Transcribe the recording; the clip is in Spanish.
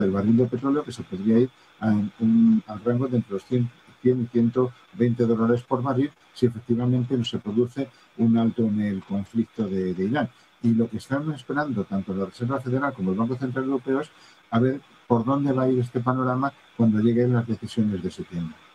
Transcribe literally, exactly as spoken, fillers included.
del barril de petróleo, que se podría ir a un, al rango de entre los cien y ciento veinte dólares por barril si efectivamente no se produce un alto en el conflicto de, de Irán. Y lo que están esperando tanto la Reserva Federal como el Banco Central Europeo es a ver por dónde va a ir este panorama cuando lleguen las decisiones de septiembre.